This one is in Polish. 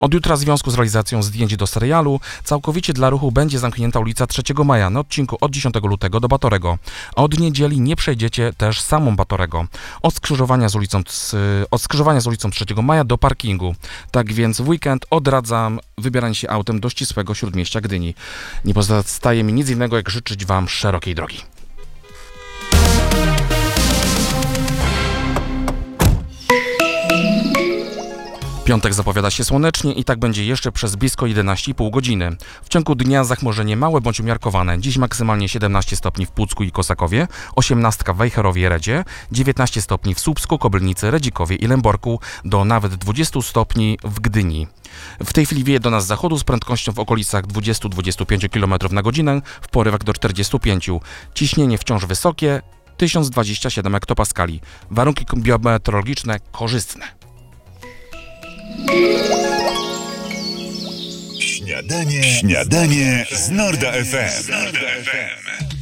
Od jutra w związku z realizacją zdjęć do serialu całkowicie dla ruchu będzie zamknięta ulica 3 Maja na odcinku od 10 lutego do Batorego, a od niedzieli nie przejdziecie też samą Batorego, od skrzyżowania z ulicą 3 Maja do parkingu. Tak więc w weekend odradzam wybieranie się autem do ścisłego śródmieścia Gdyni. Nie pozostaje mi nic innego, jak życzyć Wam szerokiej drogi. Piątek zapowiada się słonecznie i tak będzie jeszcze przez blisko 11,5 godziny. W ciągu dnia zachmurzenie małe bądź umiarkowane. Dziś maksymalnie 17 stopni w Pucku i Kosakowie, 18 w Wejherowie i Redzie, 19 stopni w Słupsku, Kobylnicy, Redzikowie i Lęborku, do nawet 20 stopni w Gdyni. W tej chwili wieje do nas z zachodu z prędkością w okolicach 20-25 km na godzinę, w porywach do 45. Ciśnienie wciąż wysokie, 1027 hektopaskali. Warunki biometeorologiczne korzystne. Śniadanie z Norda FM.